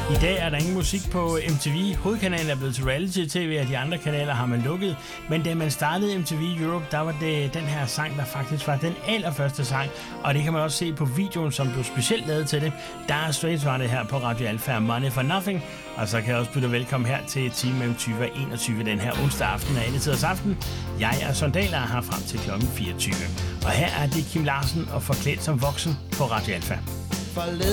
I dag er der ingen musik på MTV. Hovedkanalen er blevet til reality-tv, og de andre kanaler har man lukket. Men da man startede MTV Europe, der var det den her sang, der faktisk var den allerførste sang. Og det kan man også se på videoen, som blev specielt lavet til det. Der er Straits var det her på Radio Alfa, Money for Nothing. Og så kan jeg også byde velkommen her til time mellem 20 og 21 den her onsdag aften af Alletiders Aften. Jeg er Sondal og har frem til klokken 24. Og her er det Kim Larsen og Forklædt som voksen på Radio Alfa.